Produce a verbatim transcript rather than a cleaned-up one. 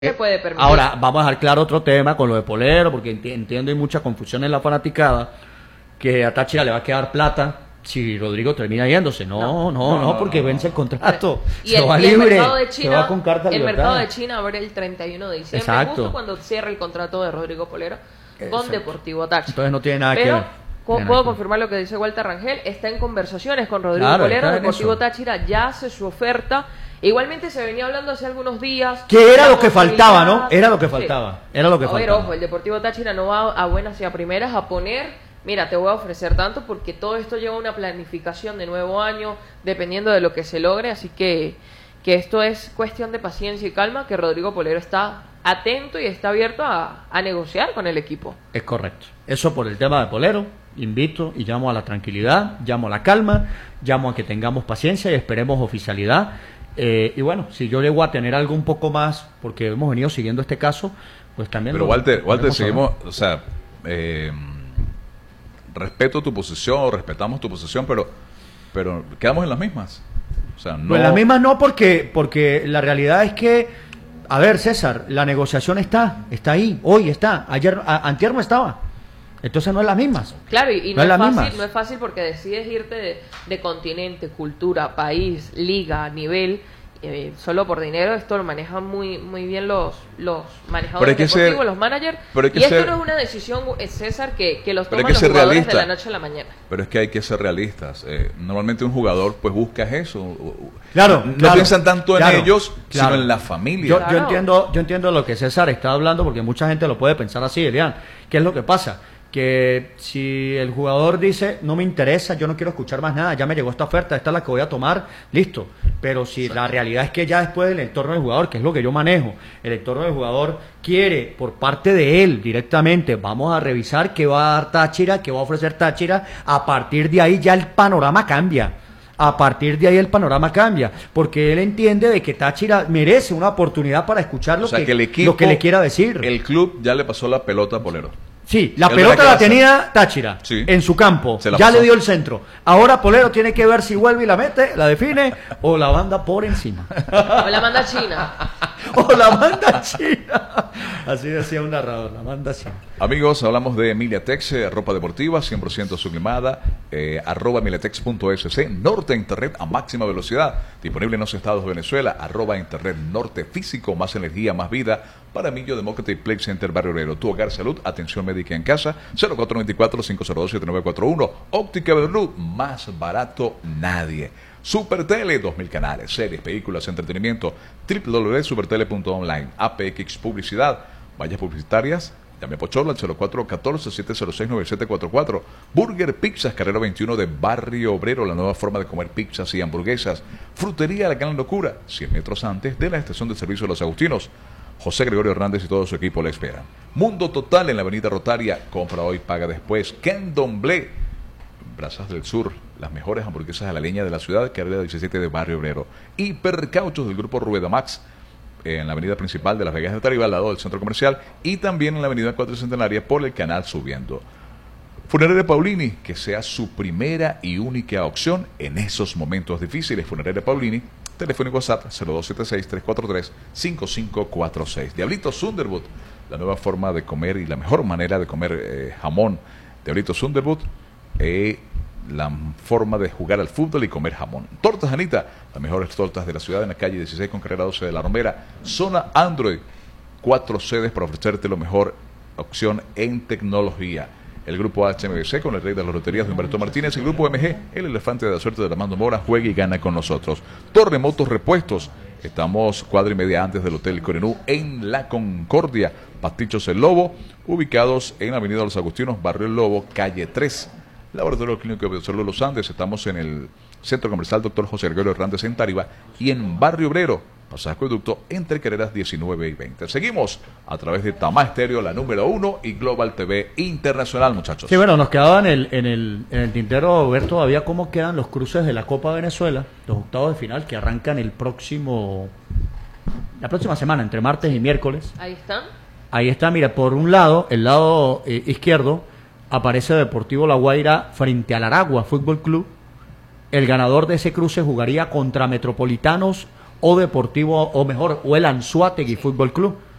se puede permitir. Ahora, vamos a dejar claro otro tema con lo de Polero, porque enti- entiendo hay mucha confusión en la fanaticada, que a Táchira le va a quedar plata si Rodrigo termina yéndose. No, no, no, no, no, porque no, no. vence el contrato. Y se el, va y el libre, mercado de se China, va con carta el libertad. mercado de China abre el treinta y uno de diciembre, Exacto. justo cuando cierra el contrato de Rodrigo Polero con Exacto. Deportivo Táchira. Entonces no tiene nada Pero, que ver. co- Tiene nada puedo que ver. confirmar lo que dice Walter Rangel, está en conversaciones con Rodrigo Claro, Polero, está en Deportivo eso. Táchira ya hace su oferta. Igualmente se venía hablando hace algunos días. Que era la lo que faltaba, ¿no? posibilidad- Era lo que Sí. faltaba. Era lo que A ver, faltaba. ojo, el Deportivo Táchira no va a buenas y a primeras a poner, mira, te voy a ofrecer tanto, porque todo esto lleva una planificación de nuevo año, dependiendo de lo que se logre, así que, que esto es cuestión de paciencia y calma, que Rodrigo Polero está atento y está abierto a, a negociar con el equipo. Es correcto. Eso por el tema de Polero. Invito y llamo a la tranquilidad, llamo a la calma, llamo a que tengamos paciencia y esperemos oficialidad. Eh, y bueno, si yo llego a tener algo un poco más, porque hemos venido siguiendo este caso, pues también... Pero lo- Walter, lo Walter, podemos seguimos, o sea, eh, respeto tu posición, respetamos tu posición, pero, pero quedamos en las mismas. O sea, no. Pues las mismas no, porque, porque la realidad es que, a ver, César, la negociación está, está ahí, hoy está, ayer, a- antier no estaba. Entonces no es las mismas. Claro, y, y No no, es es las fácil, mismas. no es fácil porque decides irte de, de continente, cultura, país, liga, nivel, eh, solo por dinero. Esto lo manejan muy muy bien los los manejadores Pero hay que deportivos, ser- los managers. pero hay que y esto ser- no es una decisión, eh, César, que, que los Pero hay toman que los ser jugadores realista. de la noche a la mañana. Pero es que hay que ser realistas. Eh, normalmente un jugador pues busca eso. Claro, No claro, piensan tanto en claro, ellos, claro. sino en la familia. Yo, Claro. yo entiendo, yo entiendo lo que César está hablando, porque mucha gente lo puede pensar así, Elian. ¿Qué es lo que pasa? Que si el jugador dice, no me interesa, yo no quiero escuchar más nada, ya me llegó esta oferta, esta es la que voy a tomar, listo. Pero si la realidad es que ya después del entorno del jugador, que es lo que yo manejo, el entorno del jugador quiere por parte de él directamente, vamos a revisar qué va a dar Táchira, qué va a ofrecer Táchira, a partir de ahí ya el panorama cambia. A partir de ahí el panorama cambia, porque él entiende de que Táchira merece una oportunidad para escuchar lo, O sea, que, que el equipo, lo que le quiera decir. El club ya le pasó la pelota a Polero. Sí, la Él pelota verá qué va la a hacer. tenía Táchira Sí. en su campo, Se la ya pasó. le dio el centro. Ahora Polero tiene que ver si vuelve y la mete, la define o la manda por encima. O la manda a China. O la manda a China. Así decía un narrador, la manda a China. Amigos, hablamos de Emilia-Tex, eh, ropa deportiva, cien por ciento sublimada, eh, arroba emilia-tex punto es ce, Norte Internet a máxima velocidad, disponible en los estados de Venezuela, arroba Internet Norte físico, más energía, más vida, para Millo Democratic Play Center Barrio Obrero, tu hogar, salud, atención médica en casa, cero cuatro dos cuatro, cinco cero dos, siete nueve cuatro uno, Óptica Verluz, más barato nadie. Super Tele, dos mil canales, series, películas, entretenimiento, doble u doble u doble u punto supertele punto online, A P X Publicidad, vallas publicitarias, llame a Pocholo al cero cuatro uno cuatro, siete cero seis, nueve siete cuatro cuatro, Burger Pizzas, carrera veintiuno de Barrio Obrero, la nueva forma de comer pizzas y hamburguesas, Frutería La Gran Locura, cien metros antes de la estación de servicio de Los Agustinos. José Gregorio Hernández y todo su equipo le esperan. Mundo Total en la avenida Rotaria, compra hoy, paga después. Ken Domblé, Brazas del Sur, las mejores hamburguesas a la leña de la ciudad, carrera diecisiete de Barrio Obrero. Hipercauchos del grupo Rueda Max, en la avenida principal de Las Vegas de Taribá, al lado del centro comercial, y también en la avenida Cuatro Centenaria por el canal Subiendo. Funeraria Paulini, que sea su primera y única opción en esos momentos difíciles. Funeraria Paulini, teléfono y WhatsApp cero dos siete seis, tres cuatro tres, cinco cinco cuatro seis. Diablito Sunderwood, la nueva forma de comer y la mejor manera de comer eh, jamón. Diablito Sunderwood, eh, la forma de jugar al fútbol y comer jamón. Tortas Anita, las mejores tortas de la ciudad, en la calle dieciséis con carrera doce de La Romera. Zona Android, cuatro sedes para ofrecerte lo mejor opción en tecnología. El grupo H M B C con el rey de las loterías de Humberto Martínez. El grupo M G, el elefante de la suerte de Armando Mora, juega y gana con nosotros. Torremotos Repuestos, estamos cuadra y media antes del Hotel Corenú en La Concordia. Pastichos El Lobo, ubicados en la avenida Los Agustinos, Barrio El Lobo, calle tres. Laboratorio Clínico de Salud Los Andes, estamos en el Centro Comercial Doctor José Gregorio Hernández en Tarima y en Barrio Obrero, pasaje Acueducto, entre carreras diecinueve y veinte. Seguimos a través de Tamá Estéreo, la número uno, y Global T V Internacional, muchachos. Sí, bueno, nos quedaba en el, en el, en el tintero ver todavía cómo quedan los cruces de la Copa Venezuela, los octavos de final que arrancan el próximo, la próxima semana, entre martes y miércoles. Ahí están. Ahí está, mira, por un lado, el lado eh, izquierdo, aparece Deportivo La Guaira frente al Aragua Fútbol Club. El ganador de ese cruce jugaría contra Metropolitanos o Deportivo, o mejor, o el Anzoátegui Fútbol Club.